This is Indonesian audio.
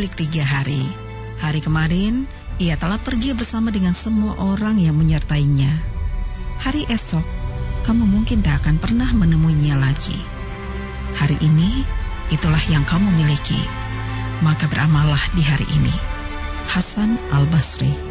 mudik 3 hari. Hari kemarin, ia telah pergi bersama dengan semua orang yang menyertainya. Hari esok, kamu mungkin tak akan pernah menemuinya lagi. Hari ini, itulah yang kamu miliki. Maka beramallah di hari ini. Hasan Al-Basri.